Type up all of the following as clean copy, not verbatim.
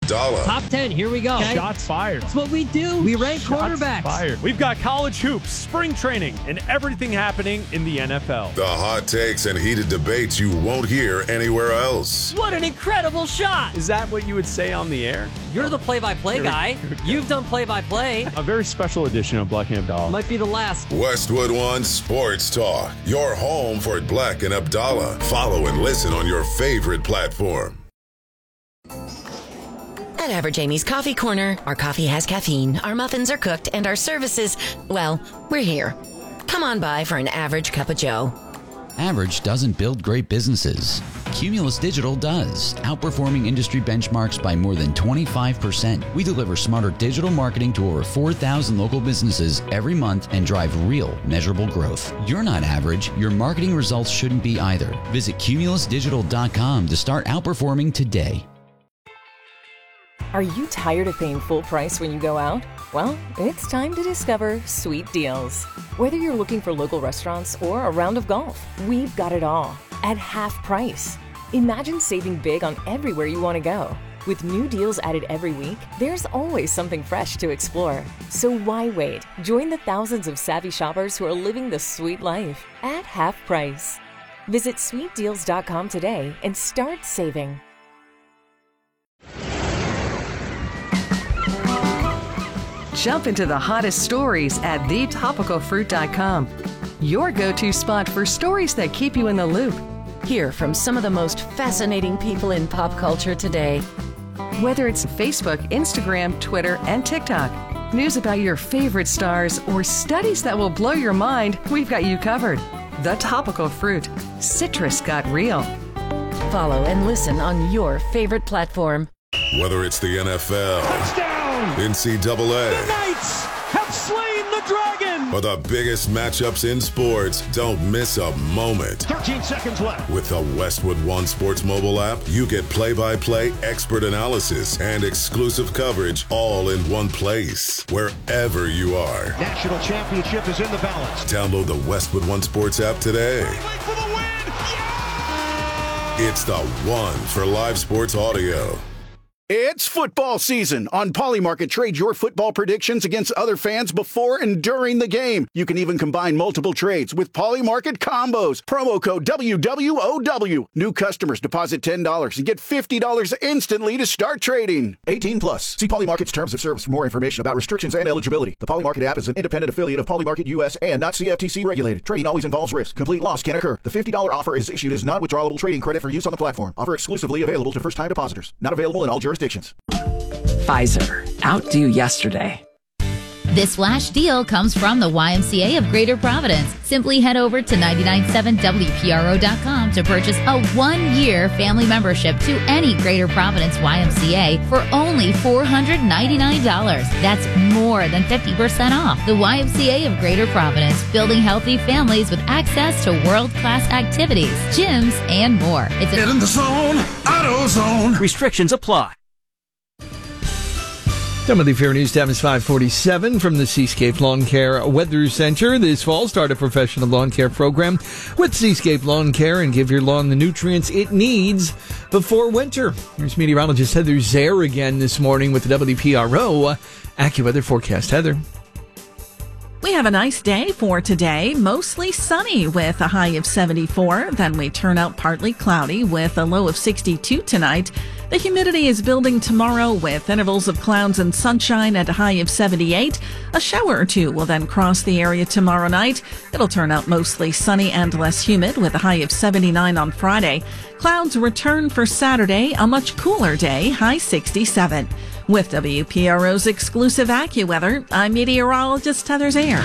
Abdallah. Top 10, here we go. Okay. Shots fired. That's what we do. We rank quarterbacks. Fired. We've got college hoops, spring training, and everything happening in the NFL. The hot takes and heated debates you won't hear anywhere else. What an incredible shot. Is that what you would say on the air? You're the play-by-play guy. You've done play-by-play. A very special edition of Black and Abdallah. Might be the last. Westwood One Sports Talk. Your home for Black and Abdallah. Follow and listen on your favorite platform. At Average Amy's Coffee Corner, our coffee has caffeine, our muffins are cooked, and our services, well, we're here. Come on by for an average cup of joe. Average doesn't build great businesses. Cumulus Digital does, outperforming industry benchmarks by more than 25%. We deliver smarter digital marketing to over 4,000 local businesses every month and drive real, measurable growth. You're not average. Your marketing results shouldn't be either. Visit cumulusdigital.com to start outperforming today. Are you tired of paying full price when you go out? Well, it's time to discover Sweet Deals. Whether you're looking for local restaurants or a round of golf, we've got it all at half price. Imagine saving big on everywhere you want to go. With new deals added every week, there's always something fresh to explore. So why wait? Join the thousands of savvy shoppers who are living the sweet life at half price. Visit sweetdeals.com today and start saving. Jump into the hottest stories at thetopicalfruit.com. Your go-to spot for stories that keep you in the loop. Hear from some of the most fascinating people in pop culture today. Whether it's Facebook, Instagram, Twitter, and TikTok, news about your favorite stars, or studies that will blow your mind, we've got you covered. The Topical Fruit. Citrus got real. Follow and listen on your favorite platform. Whether it's the NFL, Touchdown! NCAA, The Knights have slain the dragon! or the biggest matchups in sports, don't miss a moment. 13 seconds left. With the Westwood One Sports mobile app, you get play-by-play, expert analysis, and exclusive coverage all in one place, wherever you are. National championship is in the balance. Download the Westwood One Sports app today. For the win! Yeah! It's the one for live sports audio. It's football season. On Polymarket, trade your football predictions against other fans before and during the game. You can even combine multiple trades with Polymarket combos. Promo code WWOW. New customers deposit $10 and get $50 instantly to start trading. 18 plus. See Polymarket's terms of service for more information about restrictions and eligibility. The Polymarket app is an independent affiliate of Polymarket US and not CFTC regulated. Trading always involves risk. Complete loss can occur. The $50 offer is issued as non-withdrawable trading credit for use on the platform. Offer exclusively available to first-time depositors. Not available in all jurisdictions. Pfizer. Outdo yesterday. This flash deal comes from the YMCA of Greater Providence. Simply head over to 997WPRO.com to purchase a 1-year family membership to any Greater Providence YMCA for only $499. That's more than 50% off. The YMCA of Greater Providence, building healthy families with access to world-class activities, gyms, and more. It's Get in the zone, AutoZone. Restrictions apply. WFIR News time is 5:47 from the Seascape Lawn Care Weather Center. This fall, start a professional lawn care program with Seascape Lawn Care and give your lawn the nutrients it needs before winter. Here's meteorologist Heather Zare again this morning with the WPRO AccuWeather forecast. Heather. We have a nice day for today, mostly sunny with a high of 74. Then we turn out partly cloudy with a low of 62 tonight. The humidity is building tomorrow with intervals of clouds and sunshine at a high of 78. A shower or two will then cross the area tomorrow night. It'll turn out mostly sunny and less humid with a high of 79 on Friday. Clouds return for Saturday, a much cooler day, high 67. With WPRO's exclusive AccuWeather, I'm meteorologist Heather Zare.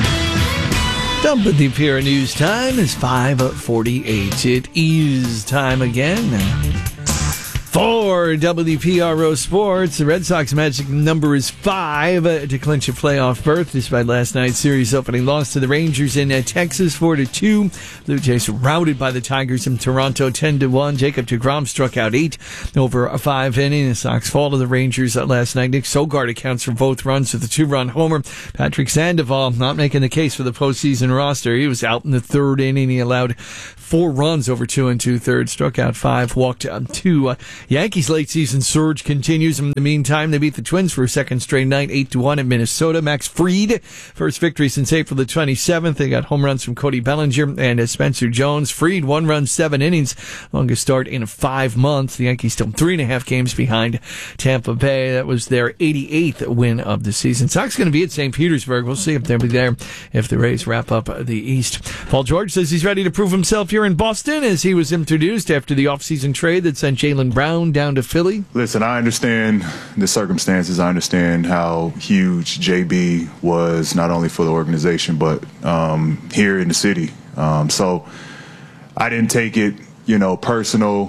WPRO News time is 5:48. It is time again for WPRO Sports. The Red Sox magic number is 5 to clinch a playoff berth despite last night's series opening loss to the Rangers in Texas 4-2. Blue Jays routed by the Tigers in Toronto 10-1. Jacob deGrom struck out 8 over a 5 inning. The Sox fall to the Rangers last night. Nick Sogard accounts for both runs with a 2-run homer. Patrick Sandoval not making the case for the postseason roster. He was out in the 3rd inning. He allowed 4 runs over 2 2/3, struck out 5, walked 2. Yankees' late season surge continues. In the meantime, they beat the Twins for a second straight night, 8-1 at Minnesota. Max Fried, first victory since April the 27th. They got home runs from Cody Bellinger and Spencer Jones. Fried, 1 run, 7 innings, longest start in 5 months. The Yankees still 3.5 games behind Tampa Bay. That was their 88th win of the season. Sox going to be at St. Petersburg. We'll see if they'll be there if the Rays wrap up the East. Paul George says he's ready to prove himself here in Boston as he was introduced after the offseason trade that sent Jaylen Brown down to Philly. Listen, I understand the circumstances. I understand how huge JB was not only for the organization but here in the city. So I didn't take it, personal.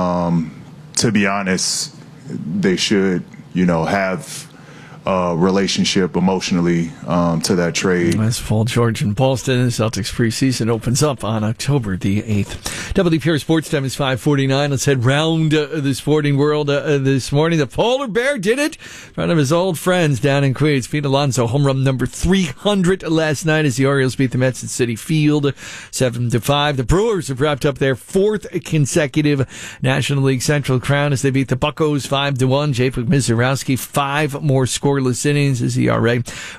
To be honest, they should, have a relationship emotionally to that trade. That's Paul George in Boston. The Celtics preseason opens up on October the 8th. WPR Sports Time is 5:49. Let's head round the sporting world this morning. The Polar Bear did it in front of his old friends down in Queens. Pete Alonso, home run number 300 last night as the Orioles beat the Mets at Citi Field 7-5. The Brewers have wrapped up their 4th consecutive National League Central crown as they beat the Buccos 5-1. Jacob Mizorowski, 5 more scoreless innings. His ERA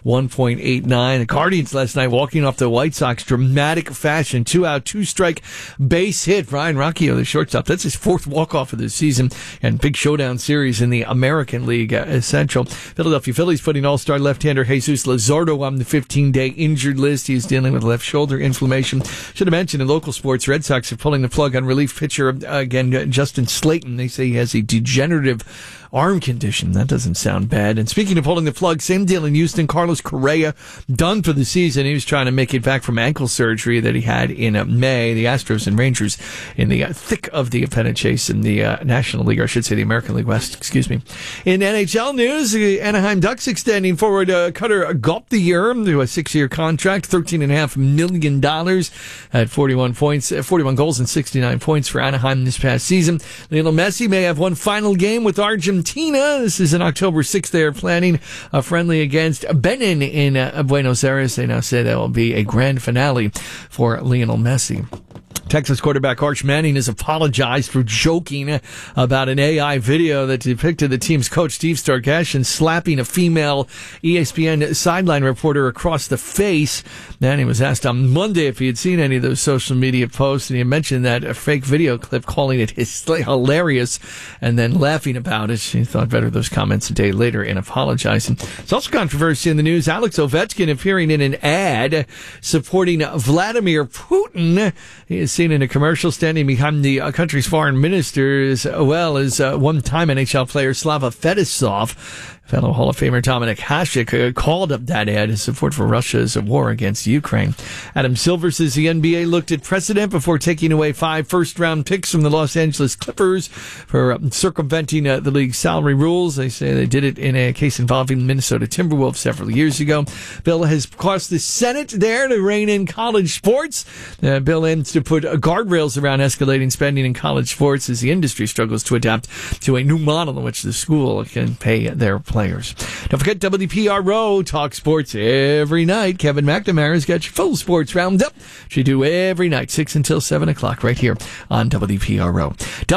1.89. The Guardians last night walking off the White Sox dramatic fashion. 2-out, 2-strike base hit. Brian Rocchio, the shortstop. That's his 4th walk-off of the season and big showdown series in the American League Central. Philadelphia Phillies putting all-star left-hander Jesus Luzardo on the 15-day injured list. He is dealing with left shoulder inflammation. Should have mentioned in local sports, Red Sox are pulling the plug on relief pitcher again, Justin Slayton. They say he has a degenerative arm condition. That doesn't sound bad. And speaking of pulling the plug, same deal in Houston. Carlos Correa done for the season. He was trying to make it back from ankle surgery that he had in May. The Astros and Rangers in the thick of the pennant chase in the National League, or I should say the American League West, excuse me. In NHL news, the Anaheim Ducks extending forward Cutter Gauthier to a 6-year contract, $13.5 million at 41 goals and 69 points for Anaheim this past season. Lionel Messi may have one final game with Argentina. This is on October 6th. They are planning a friendly against Benin in Buenos Aires. They now say that will be a grand finale for Lionel Messi. Texas quarterback Arch Manning has apologized for joking about an AI video that depicted the team's coach Steve Sarkisian slapping a female ESPN sideline reporter across the face. Manning was asked on Monday if he had seen any of those social media posts, and he mentioned that a fake video clip, calling it hilarious and then laughing about it. He thought better of those comments a day later and apologizing. There's also controversy in the news. Alex Ovechkin appearing in an ad supporting Vladimir Putin. He is seen in a commercial standing behind the country's foreign minister, as well as one-time NHL player Slava Fedosov. Fellow Hall of Famer Dominic Hasek called up that ad in support for Russia's war against Ukraine. Adam Silver says the NBA looked at precedent before taking away 5 first-round picks from the Los Angeles Clippers for circumventing the league's salary rules. They say they did it in a case involving the Minnesota Timberwolves several years ago. Bill has caused the Senate there to rein in college sports. The bill aims to put guardrails around escalating spending in college sports as the industry struggles to adapt to a new model in which the school can pay their players. Don't forget WPRO Talk Sports every night. Kevin McNamara's got your full sports roundup. She do every night, 6 until 7 o'clock, right here on WPRO.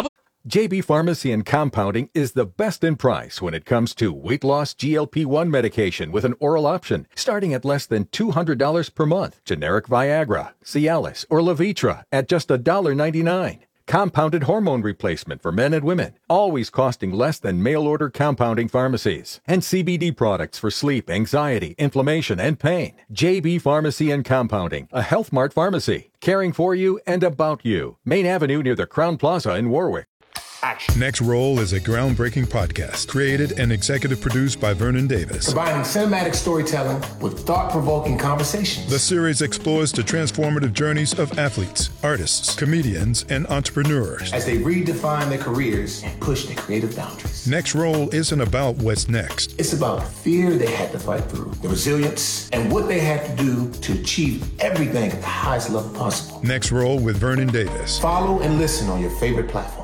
JB Pharmacy and Compounding is the best in price when it comes to weight loss GLP-1 medication with an oral option, starting at less than $200 per month. Generic Viagra, Cialis, or Levitra at just $1.99. Compounded hormone replacement for men and women, always costing less than mail-order compounding pharmacies. And CBD products for sleep, anxiety, inflammation, and pain. JB Pharmacy and Compounding, a Health Mart pharmacy, caring for you and about you. Main Avenue near the Crowne Plaza in Warwick. Next Roll is a groundbreaking podcast created and executive produced by Vernon Davis. Combining cinematic storytelling with thought-provoking conversations. The series explores the transformative journeys of athletes, artists, comedians, and entrepreneurs as they redefine their careers and push their creative boundaries. Next Roll isn't about what's next. It's about the fear they had to fight through, the resilience, and what they had to do to achieve everything at the highest level possible. Next Roll with Vernon Davis. Follow and listen on your favorite platform.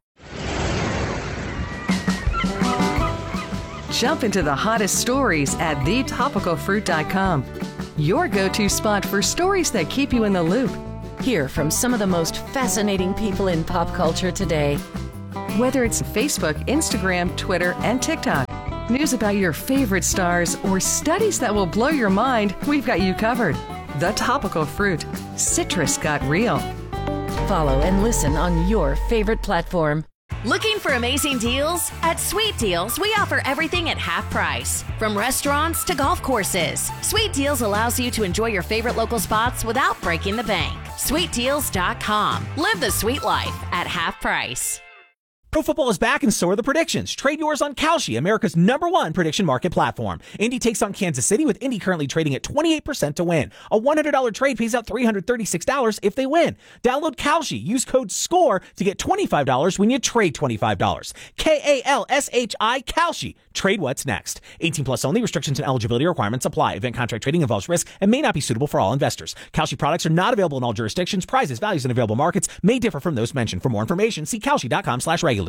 Jump into the hottest stories at thetopicalfruit.com. Your go-to spot for stories that keep you in the loop. Hear from some of the most fascinating people in pop culture today. Whether it's Facebook, Instagram, Twitter, and TikTok, news about your favorite stars, or studies that will blow your mind, we've got you covered. The Topical Fruit. Citrus got real. Follow and listen on your favorite platform. Looking for amazing deals? At Sweet Deals, we offer everything at half price. From restaurants to golf courses, Sweet Deals allows you to enjoy your favorite local spots without breaking the bank. SweetDeals.com. Live the sweet life at half price. Pro football is back and so are the predictions. Trade yours on Kalshi, America's #1 prediction market platform. Indy takes on Kansas City, with Indy currently trading at 28% to win. A $100 trade pays out $336 if they win. Download Kalshi. Use code SCORE to get $25 when you trade $25. KALSHI, Kalshi. Trade what's next. 18 plus only. Restrictions and eligibility requirements apply. Event contract trading involves risk and may not be suitable for all investors. Kalshi products are not available in all jurisdictions. Prices, values, and available markets may differ from those mentioned. For more information, see kalshi.com/regulatory.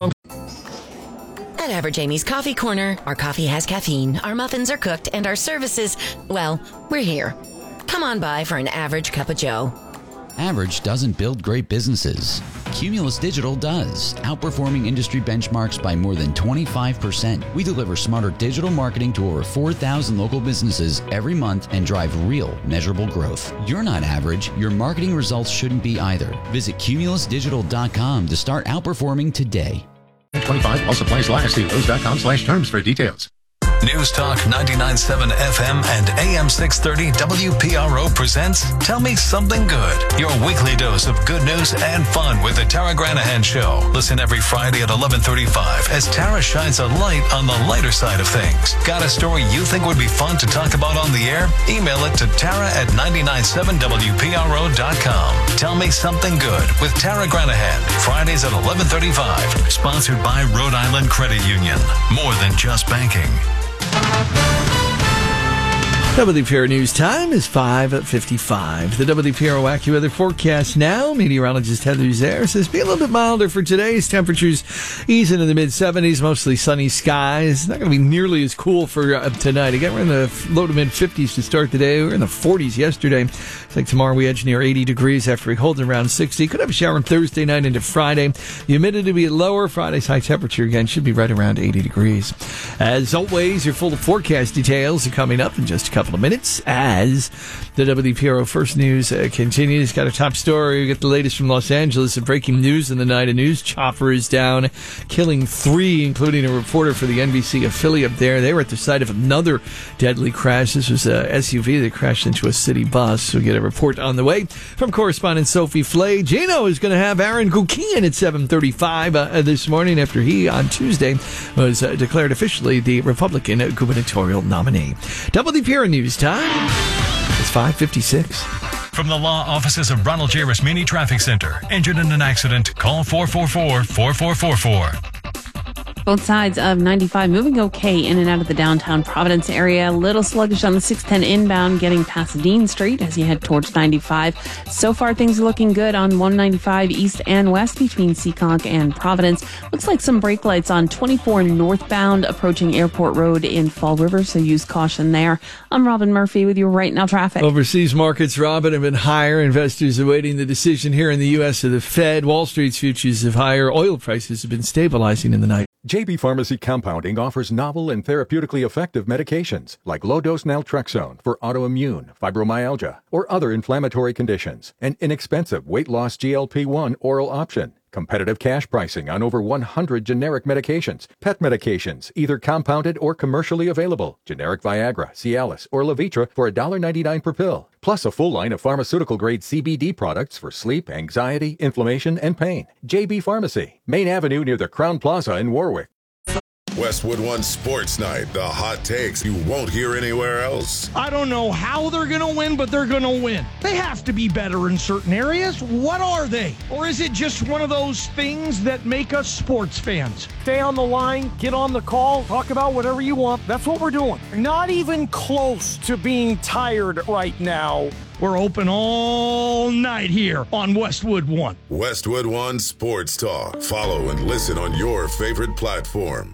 At Average Amy's Coffee Corner, our coffee has caffeine, our muffins are cooked, and our services, well, we're here. Come on by for an average cup of joe. Average doesn't build great businesses. Cumulus Digital does, outperforming industry benchmarks by more than 25%. We deliver smarter digital marketing to over 4,000 local businesses every month and drive real, measurable growth. You're not average. Your marketing results shouldn't be either. Visit cumulusdigital.com to start outperforming today. 25 also applies last. See Lowe's.com/terms for details. News Talk 99.7 FM and AM 630 WPRO presents Tell Me Something Good, your weekly dose of good news and fun with the Tara Granahan Show. Listen every Friday at 11:35 as Tara shines a light on the lighter side of things. Got a story you think would be fun to talk about on the air? Email it to tara@997wpro.com. Tell Me Something Good with Tara Granahan, Fridays at 11:35. Sponsored by Rhode Island Credit Union. More than just banking. WPRO News time is 5:55. The WPRO AccuWeather forecast now. Meteorologist Heather Zaire says be a little bit milder for today's temperatures. Ease into the mid-70s, mostly sunny skies. Not going to be nearly as cool for tonight. Again, we're in the low to mid-50s to start the day. We were in the 40s yesterday. It's like tomorrow we edge near 80 degrees after we hold around 60. Could have a shower on Thursday night into Friday. Humidity to be lower. Friday's high temperature again should be right around 80 degrees. As always, your full forecast details are coming up in just a couple of minutes as the WPRO First News continues. Got a top story. We get the latest from Los Angeles. Breaking news in the night. A news chopper is down, killing 3, including a reporter for the NBC affiliate there. They were at the site of another deadly crash. This was a SUV that crashed into a city bus. We'll get a report on the way from correspondent Sophie Flay. Gino is going to have Aaron Gukian at 7:35 this morning after he, on Tuesday, was declared officially the Republican gubernatorial nominee. WPRO News time. It's 5:56. From the law offices of Ronald J. Rasmini Traffic Center. Injured in an accident? Call 444-4444. Both sides of 95 moving okay in and out of the downtown Providence area. A little sluggish on the 610 inbound getting past Dean Street as you head towards 95. So far, things are looking good on 195 east and west between Seekonk and Providence. Looks like some brake lights on 24 northbound approaching Airport Road in Fall River, so use caution there. I'm Robin Murphy with your Right Now traffic. Overseas markets, Robin, have been higher. Investors awaiting the decision here in the U.S. of the Fed. Wall Street's futures have higher. Oil prices have been stabilizing in the night. JB Pharmacy Compounding offers novel and therapeutically effective medications like low-dose naltrexone for autoimmune, fibromyalgia, or other inflammatory conditions. An inexpensive weight-loss GLP-1 oral option. Competitive cash pricing on over 100 generic medications. Pet medications, either compounded or commercially available. Generic Viagra, Cialis, or Levitra for $1.99 per pill. Plus a full line of pharmaceutical-grade CBD products for sleep, anxiety, inflammation, and pain. JB Pharmacy, Main Avenue near the Crown Plaza in Warwick. Westwood One Sports Night. The hot takes you won't hear anywhere else. I don't know how they're going to win, but they're going to win. They have to be better in certain areas. What are they? Or is it just one of those things that make us sports fans? Stay on the line, get on the call, talk about whatever you want. That's what we're doing. Not even close to being tired right now. We're open all night here on Westwood One. Westwood One Sports Talk. Follow and listen on your favorite platform.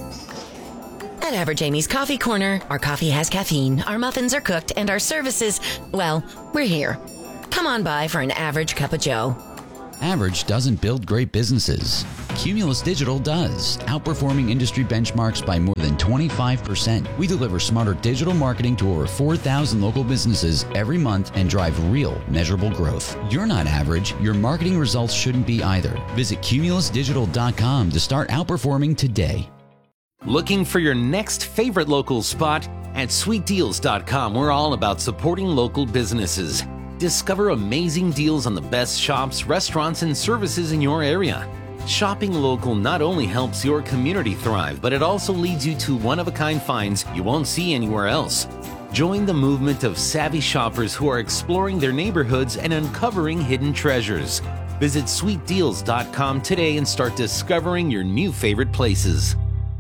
At Average Amy's Coffee Corner, our coffee has caffeine, our muffins are cooked, and our services, well, we're here. Come Come on by for an average cup of joe. Average doesn't build great businesses. Cumulus Digital does, outperforming industry benchmarks by more than 25%. We deliver smarter digital marketing to over 4,000 local businesses every month and drive real, measurable growth. You're not average. Your marketing results shouldn't be either. Visit cumulusdigital.com to start outperforming today. Looking for your next favorite local spot? At sweetdeals.com, we're all about supporting local businesses. Discover amazing deals on the best shops, restaurants, and services in your area. Shopping local not only helps your community thrive, but it also leads you to one-of-a-kind finds you won't see anywhere else. Join the movement of savvy shoppers who are exploring their neighborhoods and uncovering hidden treasures. Visit sweetdeals.com today and start discovering your new favorite places.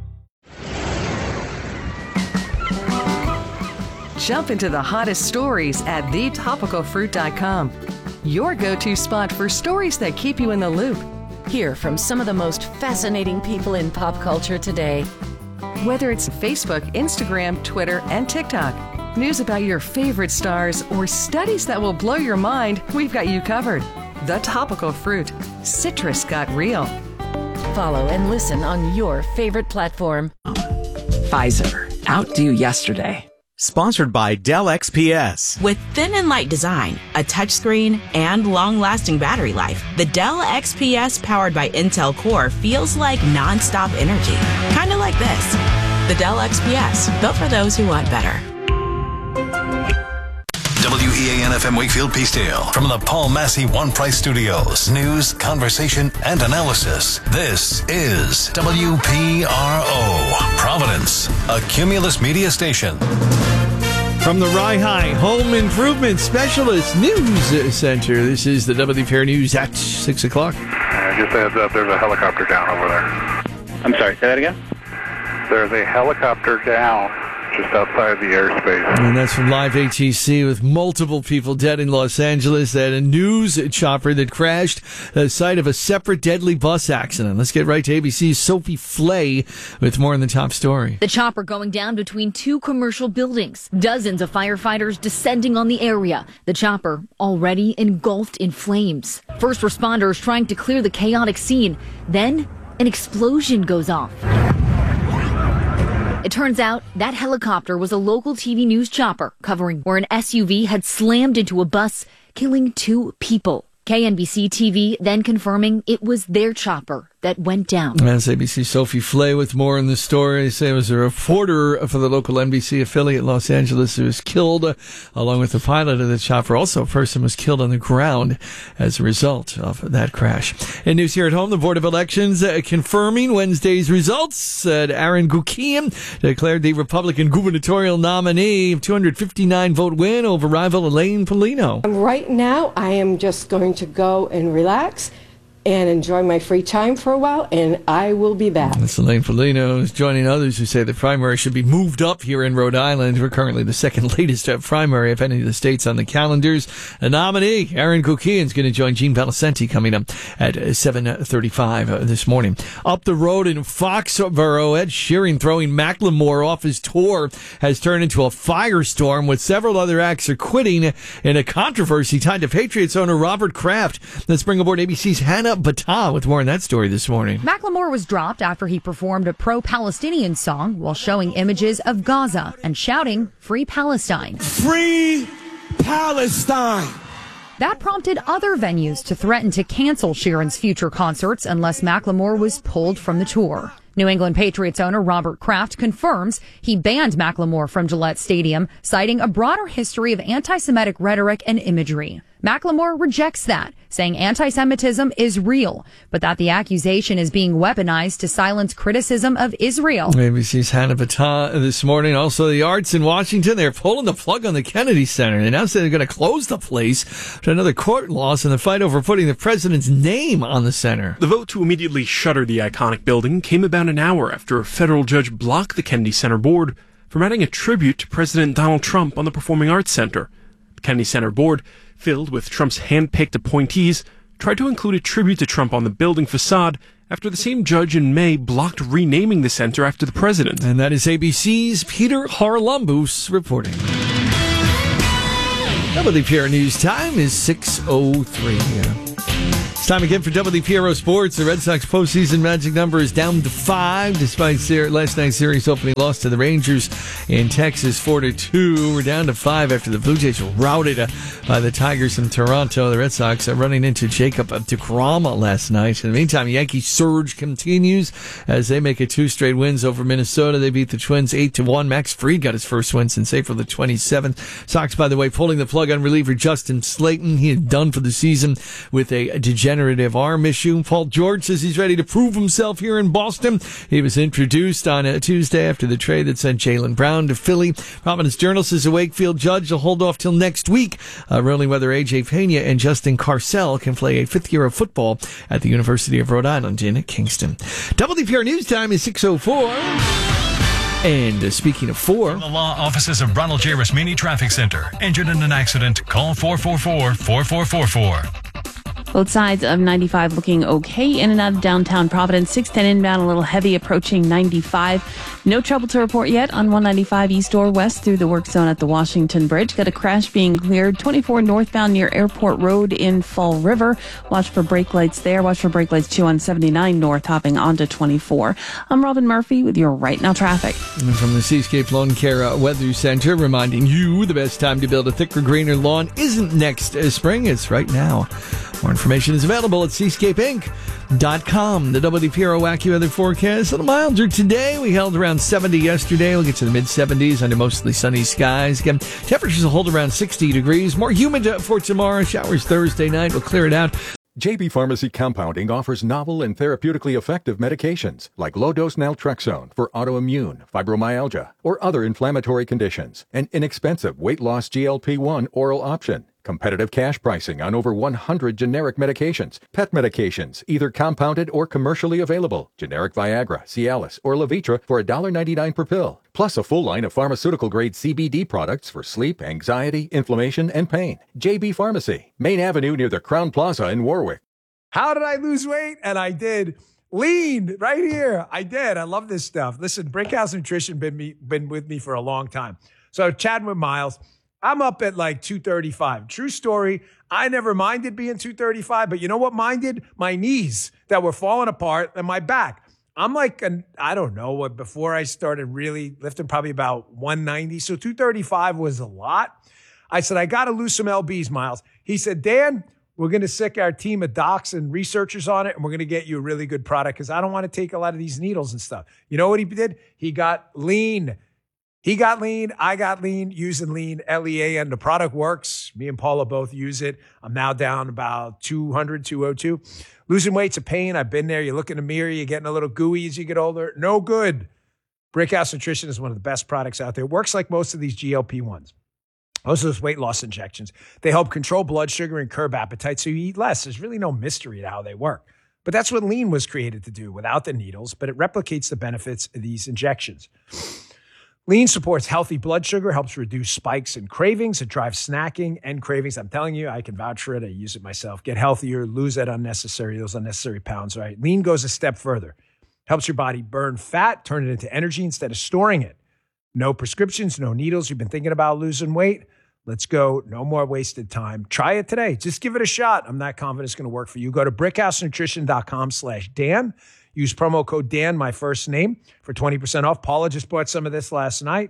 Jump into the hottest stories at thetopicalfruit.com. Your go-to spot for stories that keep you in the loop. Hear from some of the most fascinating people in pop culture today. Whether it's Facebook, Instagram, Twitter, and TikTok, news about your favorite stars, or studies that will blow your mind, we've got you covered. The Topical Fruit. Citrus got real. Follow and listen on your favorite platform. Pfizer. Outdo yesterday. Sponsored by Dell XPS. With thin and light design, a touchscreen, and long-lasting battery life, the Dell XPS powered by Intel Core feels like non-stop energy. Kind of like this. The Dell XPS, built for those who want better. WEAN-FM Wakefield Peacedale. From the Paul Massey One Price Studios. News, conversation, and analysis. This is WPRO. Providence, a Cumulus media station. From the Rye Home Improvement Specialist News Center, this is the WPR News at 6 o'clock. Just a heads up, there's a helicopter down over there. I'm sorry, say that again? There's a helicopter down just outside the airspace. And that's from Live ATC with multiple people dead in Los Angeles. They had a news chopper that crashed the site of a separate deadly bus accident. Let's get right to ABC's Sophie Flay with more in the top story. The chopper going down between two commercial buildings. Dozens of firefighters descending on the area. The chopper already engulfed in flames. First responders trying to clear the chaotic scene. Then an explosion goes off. It turns out that helicopter was a local TV news chopper covering where an SUV had slammed into a bus, killing 2 people. KNBC TV then confirming it was their chopper that went down. That's ABC Sophie Flay with more in the story. They say it was a reporter for the local NBC affiliate Los Angeles who was killed, along with the pilot of the chopper. Also, a person was killed on the ground as a result of that crash. In news here at home, the Board of Elections confirming Wednesday's results. Aaron Gukian declared the Republican gubernatorial nominee, 259-vote win over rival Elaine Paulino. Right now, I am just going to go and relax and enjoy my free time for a while, and I will be back. That's Elaine Paulino is joining others who say the primary should be moved up here in Rhode Island. We're currently the second latest primary of any of the states on the calendars. A nominee, Aaron Gukian, is going to join Gene Valicenti coming up at 7:35 this morning. Up the road in Foxborough, Ed Sheeran throwing Macklemore off his tour has turned into a firestorm, with several other acts are quitting in a controversy tied to Patriots owner Robert Kraft. Let's bring aboard ABC's Hannah Battah with more on that story this morning. Macklemore was dropped after he performed a pro-Palestinian song while showing images of Gaza and shouting, "Free Palestine." Free Palestine! That prompted other venues to threaten to cancel Sheeran's future concerts unless Macklemore was pulled from the tour. New England Patriots owner Robert Kraft confirms he banned Macklemore from Gillette Stadium, citing a broader history of anti-Semitic rhetoric and imagery. Macklemore rejects that, saying anti-Semitism is real, but that the accusation is being weaponized to silence criticism of Israel. ABC's Hannah Battah this morning. Also, the arts in Washington, they're pulling the plug on the Kennedy Center. They announced they're going to close the place after another court loss in the fight over putting the president's name on the center. The vote to immediately shutter the iconic building came about an hour after a federal judge blocked the Kennedy Center board from adding a tribute to President Donald Trump on the Performing Arts Center. The Kennedy Center board, filled with Trump's hand-picked appointees, tried to include a tribute to Trump on the building facade after the same judge in May blocked renaming the center after the president. And that is ABC's Peter Harlumbus reporting. WPR News time is 6:03. It's time again for WPRO Sports. The Red Sox postseason magic number is down to 5 despite last night's series opening loss to the Rangers in Texas 4-2. We're down to 5 after the Blue Jays were routed by the Tigers in Toronto. The Red Sox are running into Jacob DeGrom last night. In the meantime, Yankee surge continues as they make it 2 straight wins over Minnesota. They beat the Twins 8-1. Max Fried got his first win since April the 27th. Sox, by the way, pulling the plug on reliever Justin Slayton. He is done for the season with a degenerative arm issue. Paul George says he's ready to prove himself here in Boston. He was introduced on a Tuesday after the trade that sent Jaylen Brown to Philly. Providence Journal says a Wakefield judge will hold off till next week, ruling whether A.J. Pena and Justin Carcel can play a 5th year of football at the University of Rhode Island in Kingston. WPR News time is 6:04. And speaking of 4... From the law offices of Ronald J. Rasmini Traffic Center. Injured in an accident? Call 444-4444. Both sides of 95 looking okay in and out of downtown Providence. 610 inbound, a little heavy approaching 95. No trouble to report yet on 195 east or west through the work zone at the Washington Bridge. Got a crash being cleared. 24 northbound near Airport Road in Fall River. Watch for brake lights there. Watch for brake lights too on 79 north hopping onto 24. I'm Robin Murphy with your Right Now traffic. From the Seascape Lawn Care Weather Center, reminding you the best time to build a thicker, greener lawn isn't next spring. It's right now. More information is available at seascapeinc.com. The WPRO AccuWeather forecast, a little milder today. We held around 70 yesterday. We'll get to the mid-70s under mostly sunny skies. Again, temperatures will hold around 60 degrees. More humid for tomorrow. Showers Thursday night. We'll clear it out. JB Pharmacy Compounding offers novel and therapeutically effective medications like low-dose naltrexone for autoimmune, fibromyalgia, or other inflammatory conditions. An inexpensive weight-loss GLP-1 oral option. Competitive cash pricing on over 100 generic medications. Pet medications, either compounded or commercially available. Generic Viagra, Cialis, or Levitra for $1.99 per pill. Plus a full line of pharmaceutical-grade CBD products for sleep, anxiety, inflammation, and pain. JB Pharmacy, Main Avenue near the Crown Plaza in Warwick. How did I lose weight? And I did. Lean right here. I did. I love this stuff. Listen, Brickhouse Nutrition been with me for a long time. So chatting with Miles, I'm up at like 235. True story. I never minded being 235, but you know what minded? My knees that were falling apart and my back. I'm like, I don't know what, before I started really lifting, probably about 190. So 235 was a lot. I said, I got to lose some LBs, Miles. He said, Dan, we're going to sick our team of docs and researchers on it, and we're going to get you a really good product because I don't want to take a lot of these needles and stuff. You know what he did? He got lean. He got lean. I got lean using lean, Lean. The product works. Me and Paula both use it. I'm now down about 200, 202. Losing weight's a pain. I've been there. You look in the mirror, you're getting a little gooey as you get older. No good. Brickhouse Nutrition is one of the best products out there. It works like most of these GLP-1s. Most of those weight loss injections. They help control blood sugar and curb appetite so you eat less. There's really no mystery to how they work. But that's what lean was created to do without the needles, but it replicates the benefits of these injections. Lean supports healthy blood sugar, helps reduce spikes and cravings. It drives snacking and cravings. I'm telling you, I can vouch for it. I use it myself. Get healthier, lose those unnecessary pounds, right? Lean goes a step further. Helps your body burn fat, turn it into energy instead of storing it. No prescriptions, no needles. You've been thinking about losing weight? Let's go. No more wasted time. Try it today. Just give it a shot. I'm not confident it's going to work for you. Go to brickhousenutrition.com/Dan. Use promo code Dan, my first name, for 20% off. Paula just bought some of this last night.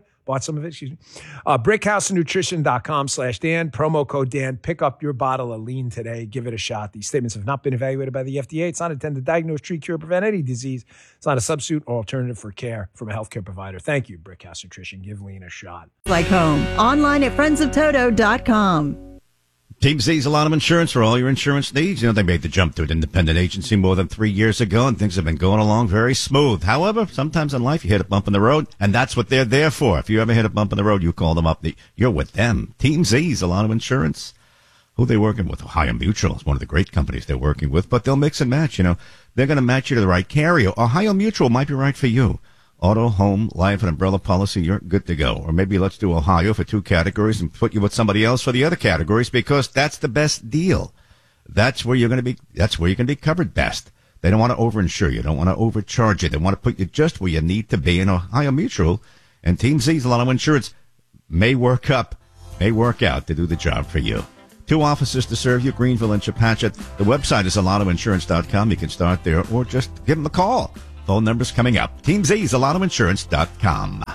brickhousenutrition.com/Dan. Promo code Dan. Pick up your bottle of lean today. Give it a shot. These statements have not been evaluated by the FDA. It's not intended to diagnose, treat, cure, prevent any disease. It's not a substitute or alternative for care from a healthcare provider. Thank you, Brickhouse Nutrition. Give lean a shot. Like home. Online at friendsoftoto.com. Team Z's a lot of insurance for all your insurance needs. You know, they made the jump to an independent agency more than 3 years ago, and things have been going along very smooth. However, sometimes in life you hit a bump in the road, and that's what they're there for. If you ever hit a bump in the road, you call them up. You're with them. Team Z's a lot of insurance. Who are they working with? Ohio Mutual is one of the great companies they're working with, but they'll mix and match. You know, they're going to match you to the right carrier. Ohio Mutual might be right for you. Auto, home, life, and umbrella policy, you're good to go. Or maybe let's do Ohio for 2 categories and put you with somebody else for the other categories because that's the best deal. That's where you're going to be covered best. They don't want to overinsure you. They don't want to overcharge you. They want to put you just where you need to be. In Ohio Mutual and Team Z's, a lot of insurance may work up may work out to do the job for you. 2 offices to serve you, Greenville and Chepachet. The website is ZolatoInsurance.com. You can start there or just give them a call. Phone number's coming up. Team Z, ZolatoInsurance.com.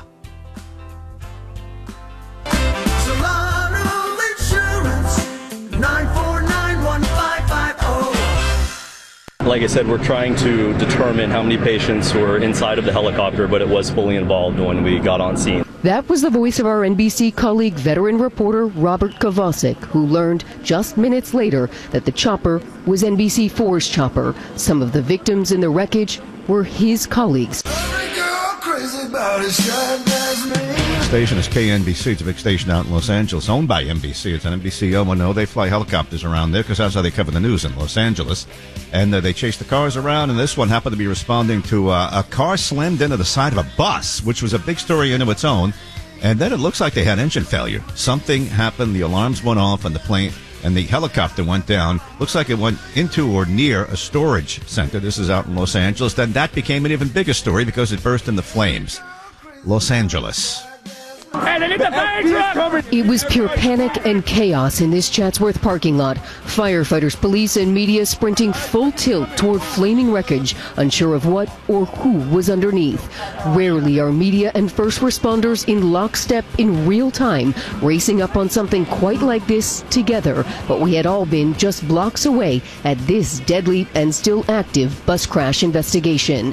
Like I said, we're trying to determine how many patients were inside of the helicopter, but it was fully involved when we got on scene. That was the voice of our NBC colleague, veteran reporter Robert Kovacic, who learned just minutes later that the chopper was NBC4's chopper. Some of the victims in the wreckage were his colleagues. Station is KNBC. It's a big station out in Los Angeles, owned by NBC. It's an NBC O&O. They fly helicopters around there because that's how they cover the news in Los Angeles. And they chase the cars around, and this one happened to be responding to a car slammed into the side of a bus, which was a big story into its own. And then it looks like they had engine failure. Something happened. The alarms went off, and the plane and the helicopter went down. Looks like it went into or near a storage center. This is out in Los Angeles. Then that became an even bigger story because it burst into flames. Los Angeles. It was pure panic and chaos in this Chatsworth parking lot. Firefighters, police, and media sprinting full tilt toward flaming wreckage, unsure of what or who was underneath. Rarely are media and first responders in lockstep in real time, racing up on something quite like this together. But we had all been just blocks away at this deadly and still active bus crash investigation.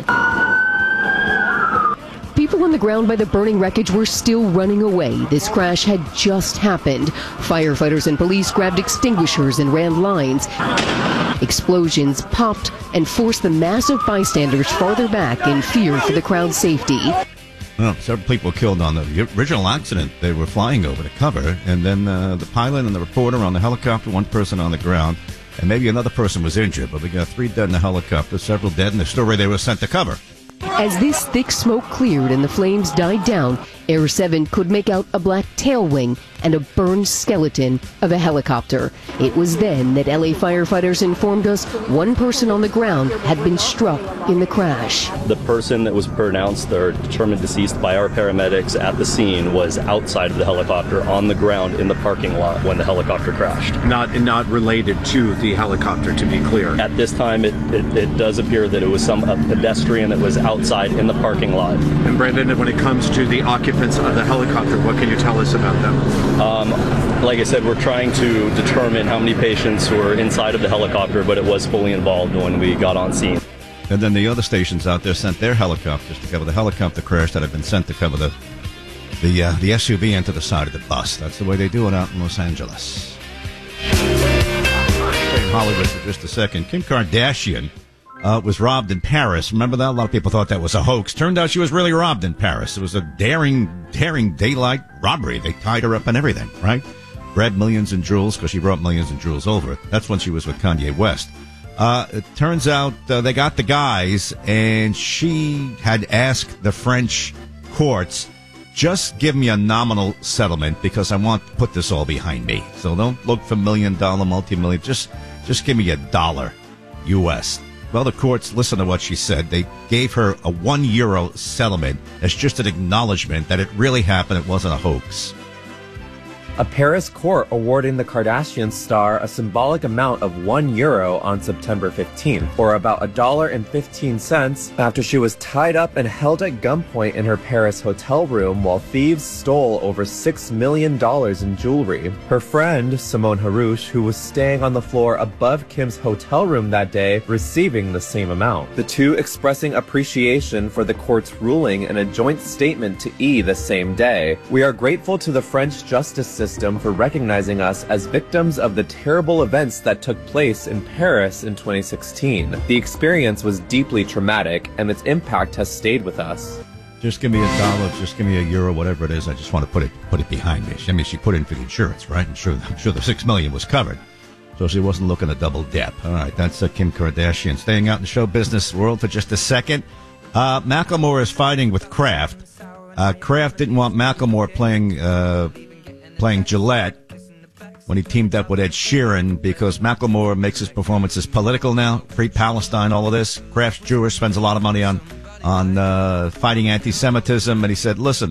People on the ground by the burning wreckage were still running away. This crash had just happened. Firefighters and police grabbed extinguishers and ran lines. Explosions popped and forced the mass of bystanders farther back in fear for the crowd's safety. Well, several people killed on the original accident they were flying over to cover, and then the pilot and the reporter on the helicopter, one person on the ground, and maybe another person was injured, but we got 3 dead in the helicopter, several dead in the story they were sent to cover. As this thick smoke cleared and the flames died down, Air 7 could make out a black tail wing and a burned skeleton of a helicopter. It was then that LA firefighters informed us one person on the ground had been struck in the crash. The person that was pronounced or determined deceased by our paramedics at the scene was outside of the helicopter on the ground in the parking lot when the helicopter crashed. Not related to the helicopter, to be clear. At this time, it does appear that it was a pedestrian that was outside in the parking lot. And Brandon, when it comes to the occupants of the helicopter, what can you tell us about them? Like I said, we're trying to determine how many patients were inside of the helicopter, but it was fully involved when we got on scene. And then the other stations out there sent their helicopters to cover the helicopter crash that had been sent to cover the SUV into the side of the bus. That's the way they do it out in Los Angeles. In Hollywood for just a second. Kim Kardashian was robbed in Paris. Remember that? A lot of people thought that was a hoax. Turned out she was really robbed in Paris. It was a daring daylight robbery. They tied her up and everything, right? Grabbed millions in jewels because she brought millions in jewels over. That's when she was with Kanye West. It turns out they got the guys, and she had asked the French courts, just give me a nominal settlement because I want to put this all behind me. So don't look for $1 million, multi-million. Just give me $1 US. Well, the courts listened to what she said. They gave her a €1 settlement as just an acknowledgement that it really happened. It wasn't a hoax. A Paris court awarding the Kardashian star a symbolic amount of €1 on September 15th, or about $1.15, after she was tied up and held at gunpoint in her Paris hotel room while thieves stole over $6 million in jewelry. Her friend, Simone Harouche, who was staying on the floor above Kim's hotel room that day, receiving the same amount. The two expressing appreciation for the court's ruling in a joint statement to E! The same day. We are grateful to the French justice system for recognizing us as victims of the terrible events that took place in Paris in 2016. The experience was deeply traumatic, and its impact has stayed with us. Just give me $1, just give me €1, whatever it is. I just want to put it behind me. I mean, she put in for the insurance, right? I'm sure the $6 million was covered, so she wasn't looking to double dip. All right, that's Kim Kardashian. Staying out in the show business world for just a second. Macklemore is fighting with Kraft. Kraft didn't want Macklemore playing Gillette when he teamed up with Ed Sheeran because Macklemore makes his performances political now. Free Palestine, all of this. Kraft's Jewish, spends a lot of money on fighting anti-Semitism, and he said, listen,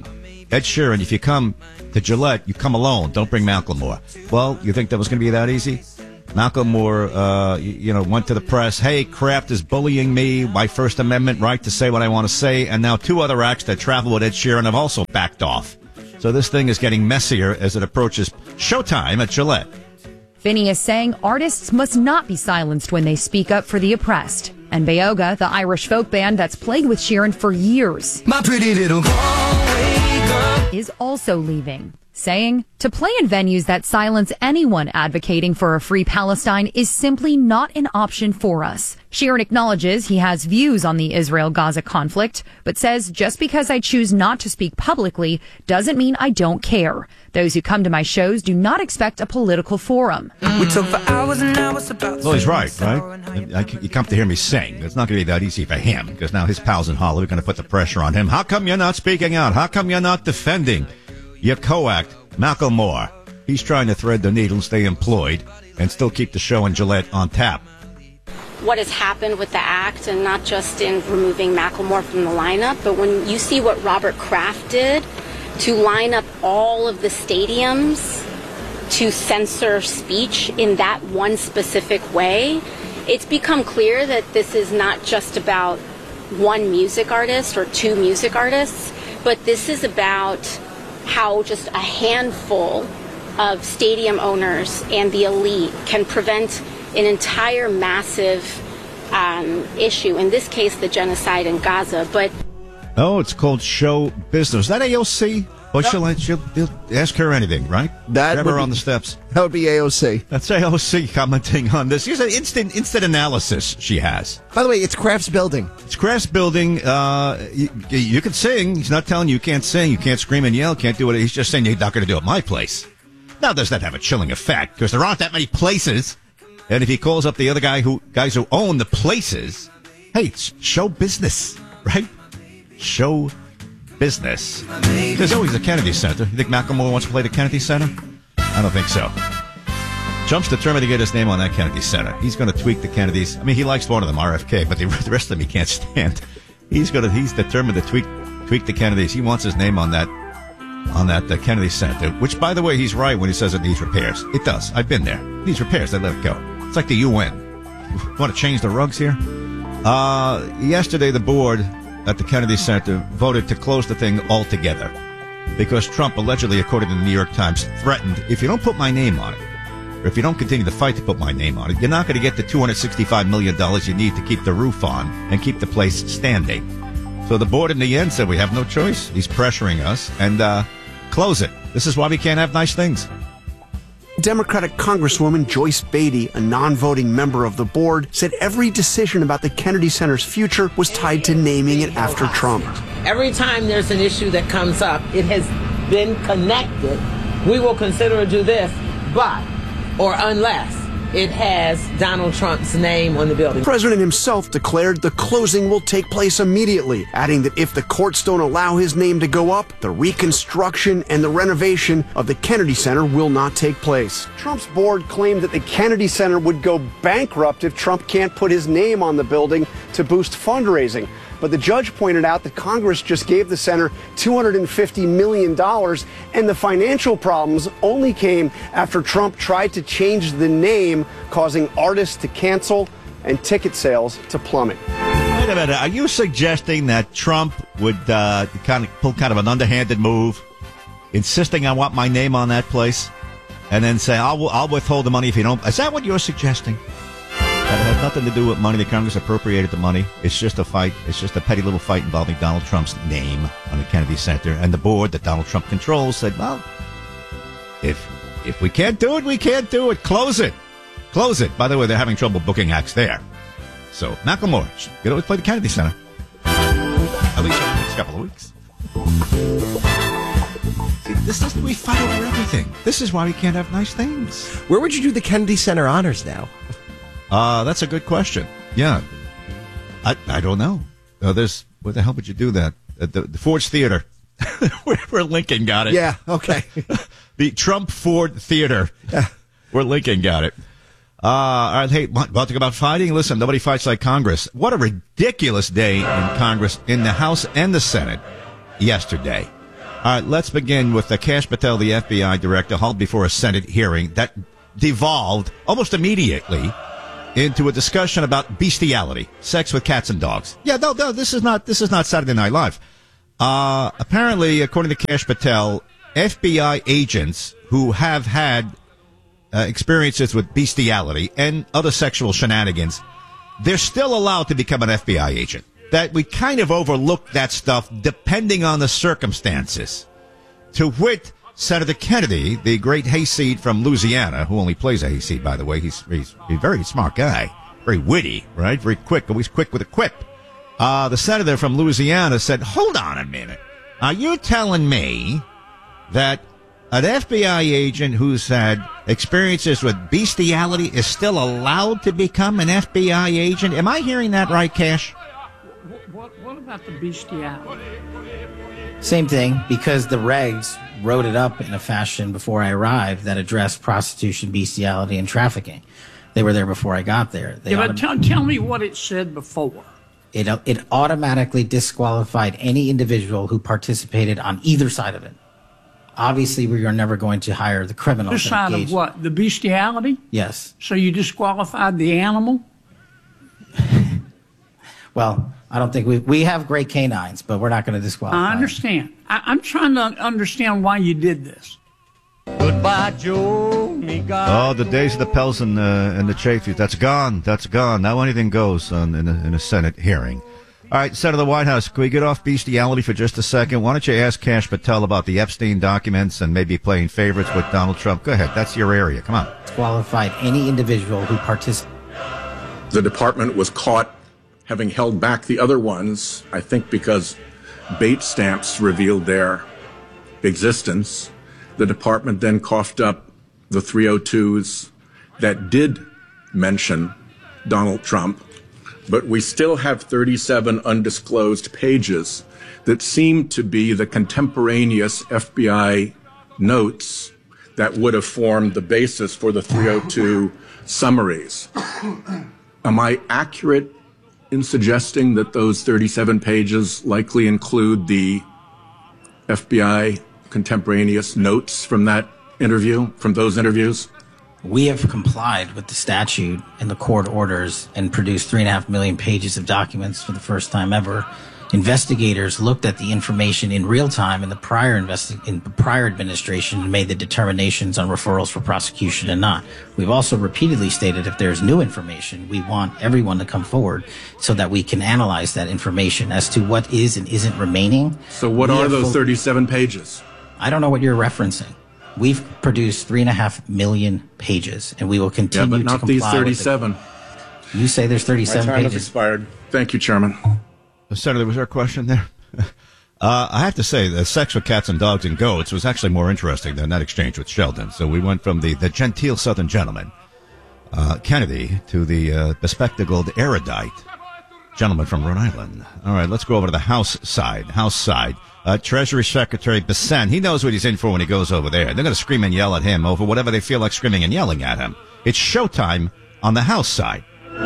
Ed Sheeran, if you come to Gillette, you come alone. Don't bring Macklemore. Well, you think that was going to be that easy? Macklemore, went to the press. Hey, Kraft is bullying me. My First Amendment right to say what I want to say. And now 2 other acts that travel with Ed Sheeran have also backed off. So this thing is getting messier as it approaches showtime at Gillette. Finney is saying artists must not be silenced when they speak up for the oppressed. And Beoga, the Irish folk band that's played with Sheeran for years, my pretty little Galway girl, is also leaving, saying to play in venues that silence anyone advocating for a free Palestine is simply not an option for us. Sheeran acknowledges he has views on the Israel-Gaza conflict, but says just because I choose not to speak publicly doesn't mean I don't care. Those who come to my shows do not expect a political forum. We took for hours and hours about. Well, he's right? You come to hear me sing. It's not going to be that easy for him, because now his pals in Hollywood are going to put the pressure on him. How come you're not speaking out? How come you're not defending your co-act, Macklemore? He's trying to thread the needle and stay employed and still keep the show in Gillette on tap. What has happened with the act, and not just in removing Macklemore from the lineup, but when you see what Robert Kraft did to line up all of the stadiums to censor speech in that one specific way, it's become clear that this is not just about one music artist or 2 music artists, but this is about how just a handful of stadium owners and the elite can prevent an entire massive issue, in this case the genocide in Gaza. But it's called show business. Is that AOC? Well, she'll ask her anything, right? Grab her on the steps. That would be AOC. That's AOC commenting on this. Here's an instant analysis she has. By the way, it's Kraft's building. It's Kraft's building. You can sing. He's not telling you can't sing. You can't scream and yell. Can't do it. He's just saying you're not going to do it at my place. Now, does that have a chilling effect? Because there aren't that many places. And if he calls up the other guys who own the places, hey, it's show business, right? Show business. There's always the Kennedy Center. You think Macklemore wants to play the Kennedy Center? I don't think so. Trump's determined to get his name on that Kennedy Center. He's going to tweak the Kennedys. I mean, he likes one of them, RFK, but the rest of them he can't stand. He's determined to tweak the Kennedys. He wants his name on that the Kennedy Center, which, by the way, he's right when he says it needs repairs. It does. I've been there. It needs repairs. They let it go. It's like the UN. You want to change the rugs here? Yesterday, the board at the Kennedy Center voted to close the thing altogether because Trump allegedly, according to the New York Times, threatened, if you don't put my name on it, or if you don't continue the fight to put my name on it, you're not going to get the $265 million you need to keep the roof on and keep the place standing. So the board in the end said, we have no choice. He's pressuring us, and close it. This is why we can't have nice things. Democratic Congresswoman Joyce Beatty, a non-voting member of the board, said every decision about the Kennedy Center's future was tied to naming it after Trump. Every time there's an issue that comes up, it has been connected. We will consider to do this, but, or unless, it has Donald Trump's name on the building. The president himself declared the closing will take place immediately, adding that if the courts don't allow his name to go up, the reconstruction and the renovation of the Kennedy Center will not take place. Trump's board claimed that the Kennedy Center would go bankrupt if Trump can't put his name on the building to boost fundraising. But the judge pointed out that Congress just gave the center $250 million, and the financial problems only came after Trump tried to change the name, causing artists to cancel and ticket sales to plummet. Wait a minute. Are you suggesting that Trump would pull kind of an underhanded move, insisting I want my name on that place, and then say, I'll withhold the money if you don't? Is that what you're suggesting? That it has nothing to do with money. The Congress appropriated the money. It's just a fight. It's just a petty little fight involving Donald Trump's name on the Kennedy Center. And the board that Donald Trump controls said, well, if we can't do it, we can't do it. Close it. Close it. By the way, they're having trouble booking acts there. So, Macklemore, get over to play the Kennedy Center. At least for the next couple of weeks. See, we fight over everything. This is why we can't have nice things. Where would you do the Kennedy Center honors now? That's a good question. Yeah. I don't know. Where the hell would you do that? The Ford's Theater. Where Lincoln got it. Yeah, okay. The Trump Ford Theater. Yeah. Where Lincoln got it. All right, hey, want to talk about fighting? Listen, nobody fights like Congress. What a ridiculous day in Congress, in the House and the Senate yesterday. All right, let's begin with Kash Patel, the FBI director, hauled before a Senate hearing that devolved almost immediately into a discussion about bestiality, sex with cats and dogs. Yeah, no, this is not Saturday Night Live. Apparently, according to Kash Patel, FBI agents who have had experiences with bestiality and other sexual shenanigans, they're still allowed to become an FBI agent. That we kind of overlook that stuff depending on the circumstances. To wit, Senator Kennedy, the great hayseed from Louisiana, who only plays a hayseed, by the way, he's a very smart guy, very witty, right? Very quick, always quick with a quip. The senator from Louisiana said, hold on a minute. Are you telling me that an FBI agent who's had experiences with bestiality is still allowed to become an FBI agent? Am I hearing that right, Cash? What about the bestiality? Same thing, because the regs wrote it up in a fashion before I arrived that addressed prostitution, bestiality, and trafficking. They were there before I got there. Tell me what it said before. It automatically disqualified any individual who participated on either side of it. Obviously, we are never going to hire the criminals. This side of what? The bestiality? Yes. So you disqualified the animal? Well, I don't think we have great canines, but we're not going to disqualify. I understand. I'm trying to understand why you did this. Goodbye, Joe. Oh, the days of the Pels and the Chafees. That's gone. That's gone. Now anything goes in a Senate hearing. All right, Senator of the White House, can we get off bestiality for just a second? Why don't you ask Kash Patel about the Epstein documents and maybe playing favorites with Donald Trump? Go ahead. That's your area. Come on. Disqualified any individual who participated. The department was caught having held back the other ones, I think because bait stamps revealed their existence. The department then coughed up the 302s that did mention Donald Trump, but we still have 37 undisclosed pages that seem to be the contemporaneous FBI notes that would have formed the basis for the 302 summaries. Am I accurate in suggesting that those 37 pages likely include the FBI contemporaneous notes from that interview, from those interviews? We have complied with the statute and the court orders and produced 3.5 million pages of documents for the first time ever. Investigators looked at the information in real time in the prior administration and made the determinations on referrals for prosecution and not. We've also repeatedly stated if there's new information, we want everyone to come forward so that we can analyze that information as to what is and isn't remaining. So what are those 37 pages? I don't know what you're referencing. We've produced 3.5 million pages, and we will continue to comply. But not these 37. You say there's 37 My time pages. has expired. Thank you, Chairman. Senator, was there a question there? I have to say, the sex with cats and dogs and goats was actually more interesting than that exchange with Sheldon. So we went from the genteel Southern gentleman, Kennedy, to the bespectacled, erudite gentleman from Rhode Island. All right, let's go over to the House side. Treasury Secretary Bessent, he knows what he's in for when he goes over there. They're going to scream and yell at him over whatever they feel like screaming and yelling at him. It's showtime on the House side.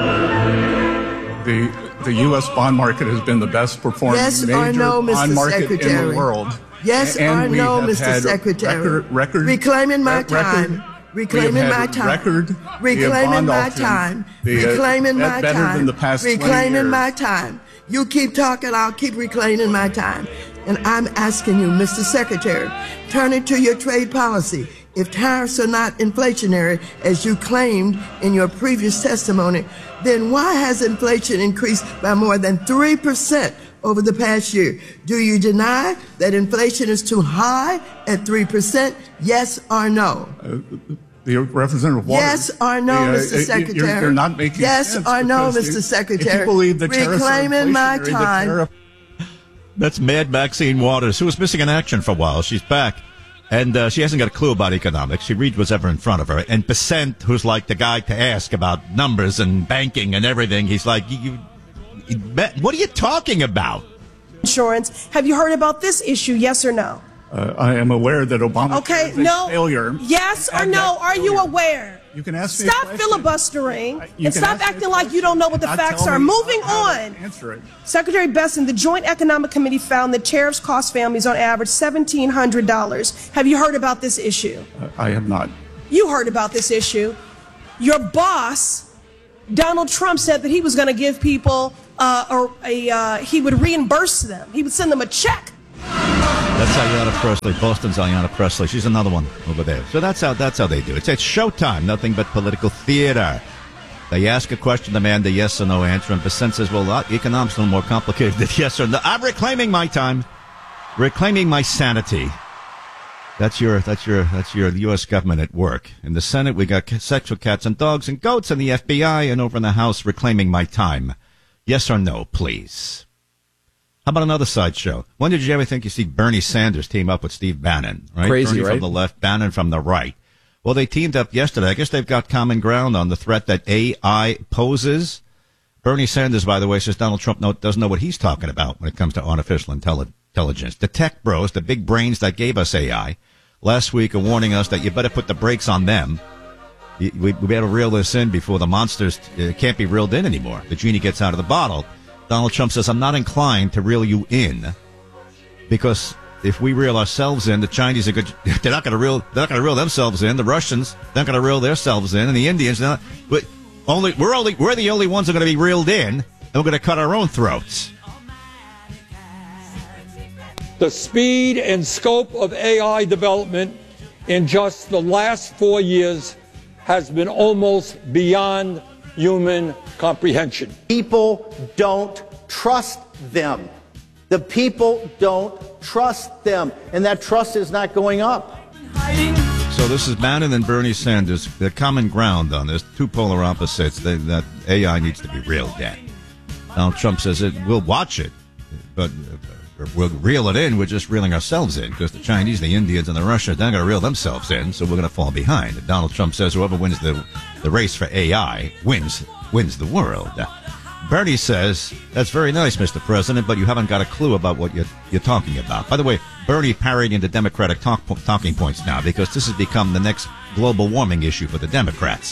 The U.S. bond market has been the best performing major bond market in the world. Yes or no, Mr. Secretary? Reclaiming my time. Reclaiming my time. Reclaiming my time. Reclaiming my time. Reclaiming my time. You keep talking, I'll keep reclaiming my time. And I'm asking you, Mr. Secretary, turning to your trade policy. If tariffs are not inflationary, as you claimed in your previous testimony, then why has inflation increased by more than 3% over the past year? Do you deny that inflation is too high at 3%? Yes or no? The Representative Waters. Yes or no, Mr. Secretary? You're not making yes sense. Yes or no, Mr. Secretary? If you believe the tariffs reclaiming my time. That's Mad Maxine Waters, who was missing in action for a while. She's back. And she hasn't got a clue about economics. She reads what's ever in front of her. And Bessent, who's like the guy to ask about numbers and banking and everything, he's like, what are you talking about? Insurance. Have you heard about this issue, yes or no? I am aware that Obama is a failure. Yes or no? Are you aware? You can ask me. Stop filibustering and stop acting like you don't know what the facts are. Moving on. Answer it. Secretary Besson, the Joint Economic Committee found that tariffs cost families on average $1,700. Have you heard about this issue? I have not. You heard about this issue. Your boss, Donald Trump, said that he was going to give people he would reimburse them. He would send them a check. That's Ayanna Presley, Boston's Ayanna Presley. She's another one over there. So that's how they do it. It's showtime, nothing but political theater. They ask a question, demand a yes or no answer, and Besson says, well, economics are a little more complicated than yes or no. I'm reclaiming my time, reclaiming my sanity. That's your U.S. government at work. In the Senate, we got sex with cats and dogs and goats, and the FBI, and over in the House, reclaiming my time. Yes or no, please. How about another sideshow? When did you ever think you see Bernie Sanders team up with Steve Bannon? Right? Crazy, Bernie right? from the left, Bannon from the right. Well, they teamed up yesterday. I guess they've got common ground on the threat that AI poses. Bernie Sanders, by the way, says Donald Trump doesn't know what he's talking about when it comes to artificial intelligence. The tech bros, the big brains that gave us AI, last week are warning us that you better put the brakes on them. We better reel this in before the monsters can't be reeled in anymore. The genie gets out of the bottle. Donald Trump says, I'm not inclined to reel you in because if we reel ourselves in, the Chinese are good. They're not going to reel themselves in. The Russians, they're not going to reel themselves in, and the Indians, we're the only ones that are going to be reeled in, and we're going to cut our own throats. The speed and scope of AI development in just the last 4 years has been almost beyond human comprehension. People don't trust them. The people don't trust them, and that trust is not going up. So this is Bannon and Bernie Sanders. The common ground on this, two polar opposites, that AI needs to be reeled in. Donald Trump says we'll watch it, but we'll reel it in. We're just reeling ourselves in because the Chinese, the Indians, and the Russians, they're going to reel themselves in, so we're going to fall behind. And Donald Trump says whoever wins the race for AI wins the world. Bernie says, that's very nice, Mr. President, but you haven't got a clue about what you're talking about. By the way, Bernie parried into Democratic talking points now because this has become the next global warming issue for the Democrats.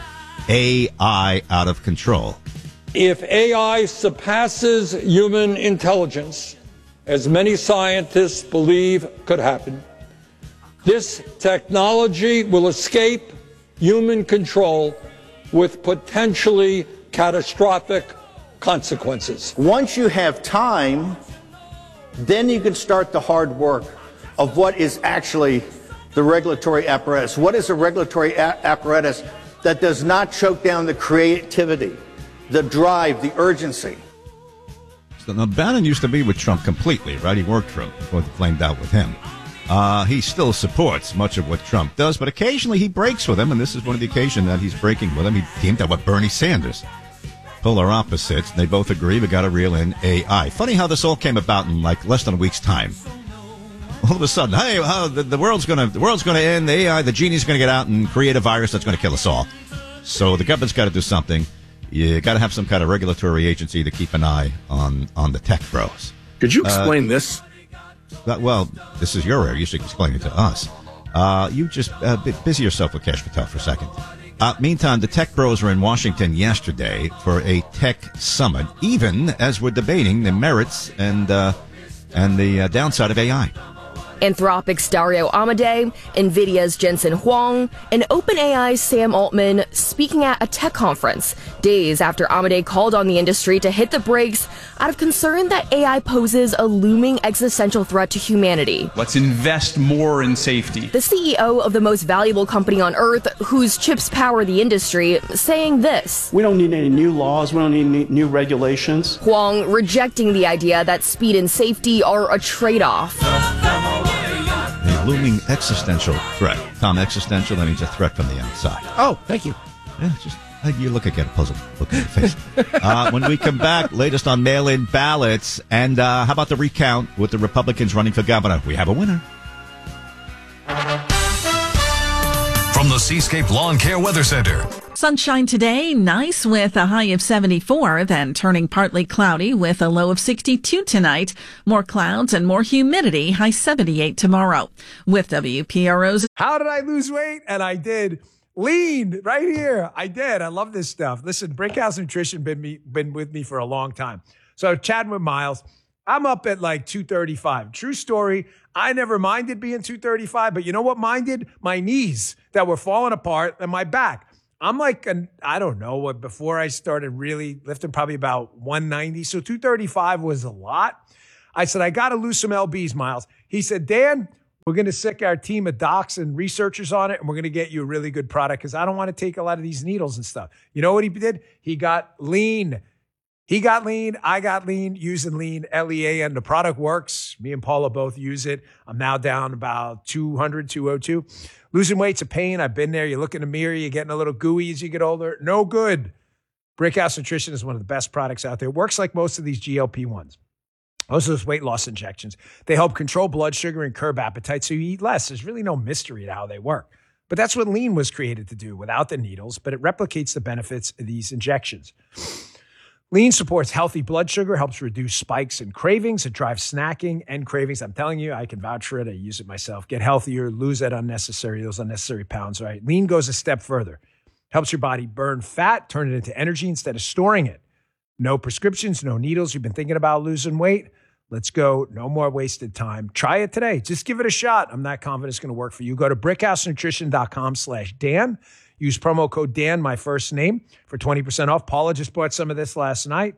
AI out of control. If AI surpasses human intelligence, as many scientists believe could happen, this technology will escape human control with potentially catastrophic consequences. Once you have time, then you can start the hard work of what is actually the regulatory apparatus. What is a regulatory apparatus that does not choke down the creativity, the drive, the urgency? So now Bannon used to be with Trump completely, right? He worked for him before they flamed out with him. He still supports much of what Trump does, but occasionally he breaks with him, and this is one of the occasions that he's breaking with him. He teamed up with Bernie Sanders. Polar opposites. They both agree we got to reel in AI. Funny how this all came about in like less than a week's time. All of a sudden, hey, the world's gonna end. The AI, the genie's gonna get out and create a virus that's gonna kill us all. So the government's got to do something. You got to have some kind of regulatory agency to keep an eye on the tech bros. Could you explain this? Well, this is your area. You should explain it to us. You just busy yourself with Kash Patel for a second. Meantime, the tech bros were in Washington yesterday for a tech summit, even as we're debating the merits and the downside of AI. Anthropic's Dario Amodei, NVIDIA's Jensen Huang, and OpenAI's Sam Altman speaking at a tech conference days after Amodei called on the industry to hit the brakes out of concern that AI poses a looming existential threat to humanity. Let's invest more in safety. The CEO of the most valuable company on Earth, whose chips power the industry, saying this. We don't need any new laws. We don't need any new regulations. Huang rejecting the idea that speed and safety are a trade-off. A looming existential threat. Tom, existential, that means a threat from the outside. Oh, thank you. Yeah, just you look at a puzzled look at your face. When we come back, latest on mail-in ballots, and how about the recount with the Republicans running for governor? We have a winner. From the Seascape Lawn Care Weather Center. Sunshine today, nice with a high of 74, then turning partly cloudy with a low of 62 tonight. More clouds and more humidity, high 78 tomorrow. With WPRO's How did I lose weight? And I did. Lean right here. I did. I love this stuff. Listen, Brickhouse Nutrition been with me for a long time. So chatting with Miles, I'm up at like 235. True story. I never minded being 235, but you know what minded? My knees that were falling apart and my back. I'm like, I don't know, before I started really lifting, probably about 190. So 235 was a lot. I said, I got to lose some lbs, Miles. He said, Dan, we're going to sick our team of docs and researchers on it, and we're going to get you a really good product because I don't want to take a lot of these needles and stuff. You know what he did? He got lean. He got lean. I got lean using lean, LEA, and the product works. Me and Paula both use it. I'm now down about 200, 202. Losing weight's a pain. I've been there. You look in the mirror, you're getting a little gooey as you get older. No good. Brickhouse Nutrition is one of the best products out there. It works like most of these GLP-1s. Most of those weight loss injections. They help control blood sugar and curb appetite so you eat less. There's really no mystery to how they work. But that's what lean was created to do without the needles, but it replicates the benefits of these injections. Lean supports healthy blood sugar, helps reduce spikes and cravings. It drives snacking and cravings. I'm telling you, I can vouch for it. I use it myself. Get healthier, lose those unnecessary pounds, right? Lean goes a step further. Helps your body burn fat, turn it into energy instead of storing it. No prescriptions, no needles. You've been thinking about losing weight? Let's go. No more wasted time. Try it today. Just give it a shot. I'm not confident it's going to work for you. Go to brickhousenutrition.com/Dan. Use promo code Dan, my first name, for 20% off. Paula just bought some of this last night.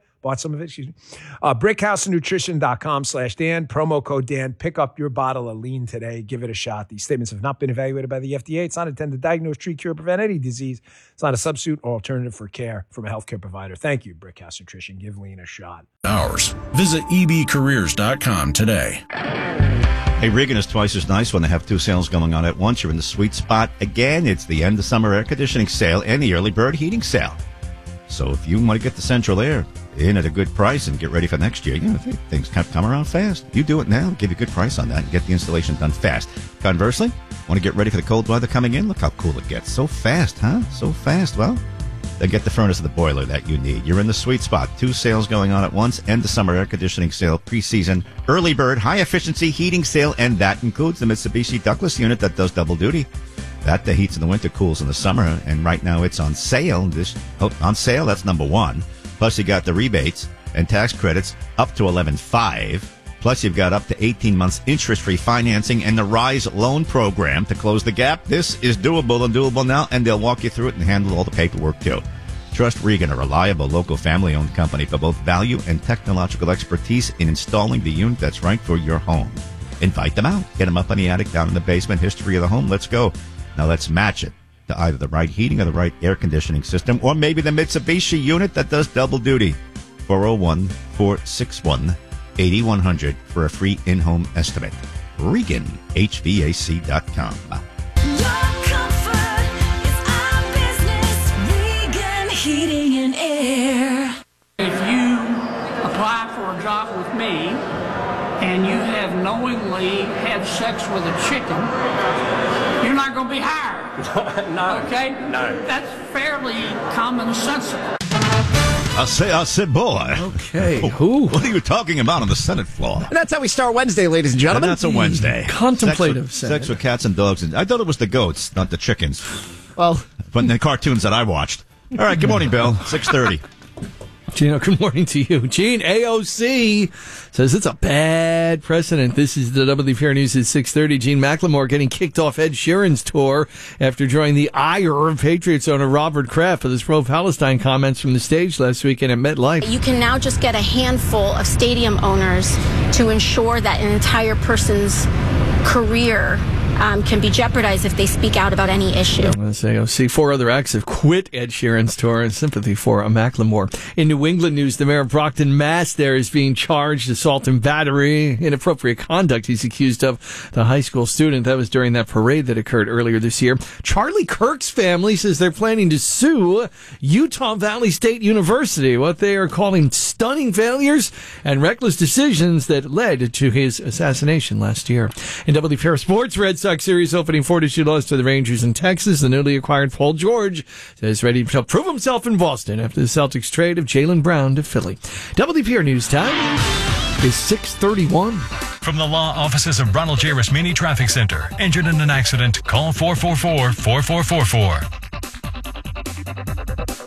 Brickhousenutrition.com/Dan. Promo code Dan. Pick up your bottle of lean today. Give it a shot. These statements have not been evaluated by the FDA. It's not intended to diagnose, treat, cure, prevent any disease. It's not a substitute or alternative for care from a healthcare provider. Thank you, Brickhouse Nutrition. Give lean a shot. Ours. Visit ebcareers.com today. Hey, Regan is twice as nice when they have two sales going on at once. You're in the sweet spot. Again, it's the end of summer air conditioning sale and the early bird heating sale. So if you want to get the central air in at a good price and get ready for next year, things come around fast. You do it now, give you a good price on that, and get the installation done fast. Conversely, want to get ready for the cold weather coming in? Look how cool it gets. So fast, huh? So fast. Well, then get the furnace or the boiler that you need. You're in the sweet spot. Two sales going on at once. End the summer air conditioning sale, preseason, early bird, high-efficiency heating sale, and that includes the Mitsubishi Douglas unit that does double duty. That the heats in the winter, cools in the summer, and right now it's on sale. On sale, that's number one. Plus, you got the rebates and tax credits up to $11,500. Plus, you've got up to 18 months interest-free financing and the RISE loan program to close the gap. This is doable and doable now, and they'll walk you through it and handle all the paperwork, too. Trust Regan, a reliable local family-owned company for both value and technological expertise in installing the unit that's right for your home. Invite them out. Get them up in the attic, down in the basement, history of the home. Let's go. Now let's match it to either the right heating or the right air conditioning system, or maybe the Mitsubishi unit that does double duty. 401-461-8100 for a free in-home estimate. ReganHVAC.com. Heating and air. If you apply for a job with me and you have knowingly had sex with a chicken, you're not going to be hired. No. Okay? No. That's fairly commonsensical. I say, boy. Okay. Who? What are you talking about on the Senate floor? And that's how we start Wednesday, ladies and gentlemen. And that's a Wednesday. Contemplative sex with cats and dogs. I thought it was the goats, not the chickens. Well, but the cartoons that I watched. All right, good morning, Bill. 6:30. Gino, good morning to you. Gene, AOC says it's a bad precedent. This is the WFR News at 6:30. Gene McLemore getting kicked off Ed Sheeran's tour after drawing the ire of Patriots owner Robert Kraft for his pro-Palestine comments from the stage last weekend at MetLife. You can now just get a handful of stadium owners to ensure that an entire person's career can be jeopardized if they speak out about any issue. AOC. 4 other acts have quit Ed Sheeran's tour in sympathy for Macklemore. In New England news, the mayor of Brockton, Mass. there is being charged assault and battery, inappropriate conduct he's accused of the high school student. That was during that parade that occurred earlier this year. Charlie Kirk's family says they're planning to sue Utah Valley State University, what they are calling stunning failures and reckless decisions that led to his assassination last year. In WFR Sports, Red Sox series opening 4-2 loss to the Rangers in Texas. The newly acquired Paul George is ready to prove himself in Boston after the Celtics trade of Jaylen Brown to Philly. WPR News time is 6:31. From the law offices of Ronald J. Rasmini Traffic Center. Injured in an accident? Call 444-4444.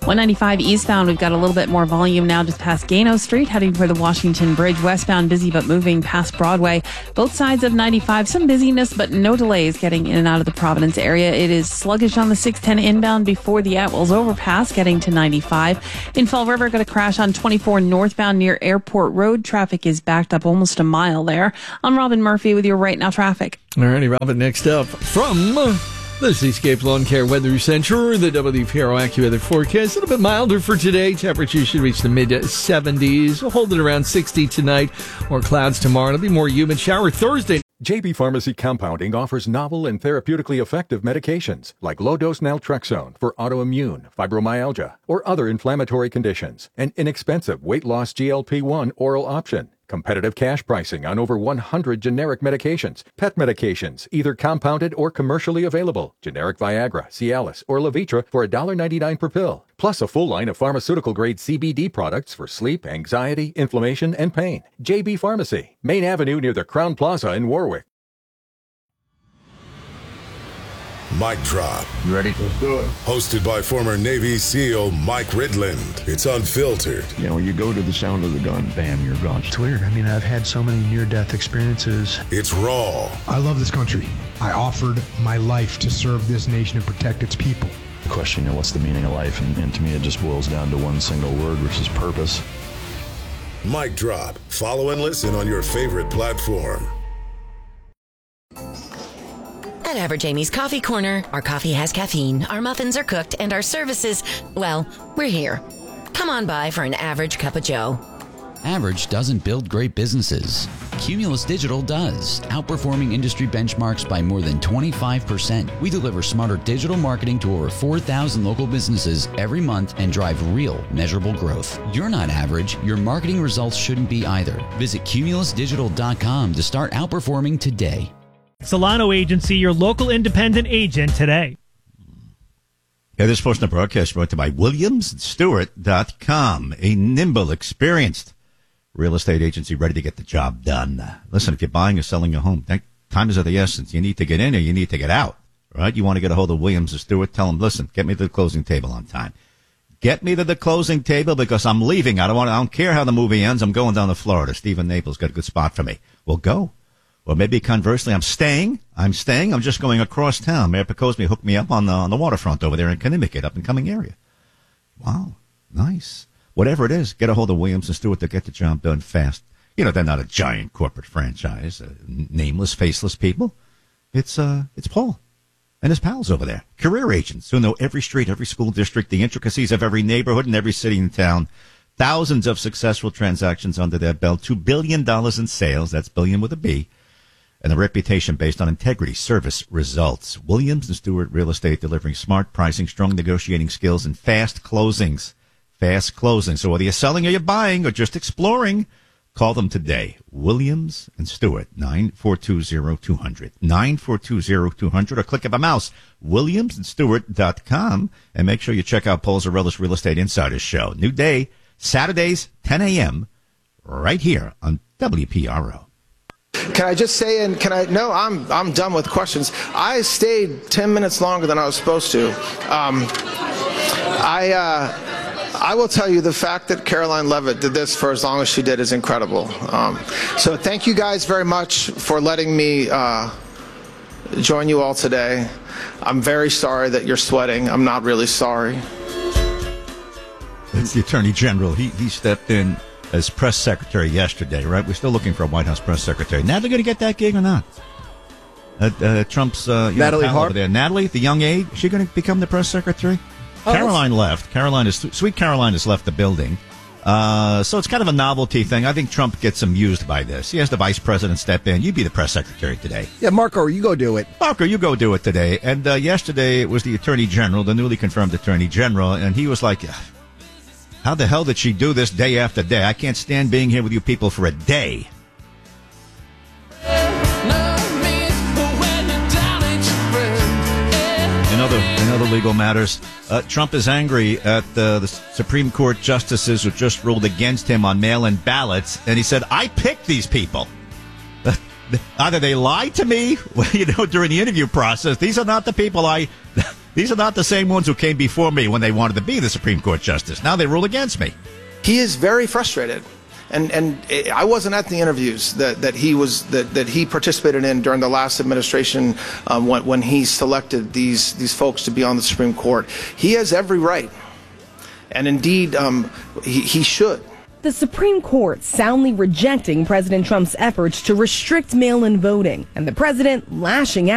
195 eastbound, we've got a little bit more volume now just past Gano Street, heading for the Washington Bridge. Westbound, busy but moving past Broadway. Both sides of 95, some busyness, but no delays getting in and out of the Providence area. It is sluggish on the 610 inbound before the Atwells overpass, getting to 95. In Fall River, got a crash on 24 northbound near Airport Road. Traffic is backed up almost a mile there. I'm Robin Murphy with your Right Now traffic. All righty, Robin, next up from the Seascape Lawn Care Weather Center, the WPRO AccuWeather forecast. A little bit milder for today. Temperatures should reach the mid-70s. We'll hold it around 60 tonight. More clouds tomorrow. It'll be more humid. Shower Thursday. JB Pharmacy Compounding offers novel and therapeutically effective medications like low-dose naltrexone for autoimmune, fibromyalgia, or other inflammatory conditions. An inexpensive weight-loss GLP-1 oral option. Competitive cash pricing on over 100 generic medications. Pet medications, either compounded or commercially available. Generic Viagra, Cialis, or Levitra for $1.99 per pill. Plus a full line of pharmaceutical-grade CBD products for sleep, anxiety, inflammation, and pain. JB Pharmacy, Main Avenue near the Crown Plaza in Warwick. Mic Drop. You ready? Let's do it. Hosted by former Navy SEAL Mike Ridland. It's unfiltered. You know, you go to the sound of the gun, bam, you're gone. It's weird. I mean, I've had so many near-death experiences. It's raw. I love this country. I offered my life to serve this nation and protect its people. The question, you know, what's the meaning of life? And to me, it just boils down to one single word, which is purpose. Mic Drop. Follow and listen on your favorite platform. At Average Amy's Coffee Corner, our coffee has caffeine, our muffins are cooked, and our services, well, we're here. Come on by for an average cup of joe. Average doesn't build great businesses. Cumulus Digital does, outperforming industry benchmarks by more than 25%. We deliver smarter digital marketing to over 4,000 local businesses every month and drive real, measurable growth. You're not average. Your marketing results shouldn't be either. Visit cumulusdigital.com to start outperforming today. Solano Agency, your local independent agent today. Yeah, this portion of the broadcast brought to you by WilliamsStewart.com, a nimble, experienced real estate agency ready to get the job done. Listen, if you're buying or selling a home, time is of the essence. You need to get in or you need to get out, right? You want to get a hold of Williams & Stewart, tell them, listen, get me to the closing table on time. Get me to the closing table because I'm leaving. I don't care how the movie ends. I'm going down to Florida. Stephen Naples got a good spot for me. Well, go. Or maybe conversely, I'm staying. I'm just going across town. Mayor Picosme hooked me up on the waterfront over there in Connecticut, up and coming area. Wow. Nice. Whatever it is, get a hold of Williams & Stewart to get the job done fast. You know, they're not a giant corporate franchise, nameless, faceless people. It's Paul and his pals over there. Career agents who know every street, every school district, the intricacies of every neighborhood and every city and town. Thousands of successful transactions under their belt. $2 billion in sales. That's billion with a B. And a reputation based on integrity, service, results. Williams & Stewart Real Estate, delivering smart pricing, strong negotiating skills, and fast closings. Fast closing. So whether you're selling or you're buying or just exploring, call them today. Williams & Stewart, 9420200. 9420200, or click of a mouse, WilliamsandStewart.com, and make sure you check out Paul Zarellas Real Estate Insiders Show. New day, Saturdays, 10 a.m., right here on WPRO. Can I just say, no, I'm done with questions. I stayed 10 minutes longer than I was supposed to. I will tell you, the fact that Caroline Levitt did this for as long as she did is incredible. So thank you guys very much for letting me join you all today. I'm very sorry that you're sweating. I'm not really sorry. It's the Attorney General. He stepped in as press secretary yesterday, right? We're still looking for a White House press secretary. Now they're going to get that gig or not? Trump's Natalie Hart over there. Natalie, the young aide, is she going to become the press secretary? Caroline left. Sweet Caroline has left the building. So it's kind of a novelty thing. I think Trump gets amused by this. He has the vice president step in. You be the press secretary today. Yeah, Marco, you go do it. Marco, you go do it today. And yesterday it was the Attorney General, the newly confirmed Attorney General, and he was like, how the hell did she do this day after day? I can't stand being here with you people for a day. In other legal matters, Trump is angry at the Supreme Court justices who just ruled against him on mail-in ballots, and he said, I picked these people. Either they lied to me, during the interview process. These are not the people These are not the same ones who came before me when they wanted to be the Supreme Court justice. Now they rule against me. He is very frustrated. And I wasn't at the interviews that he participated in during the last administration when he selected these folks to be on the Supreme Court. He has every right, and indeed he should. The Supreme Court soundly rejecting President Trump's efforts to restrict mail-in voting, and the president lashing out.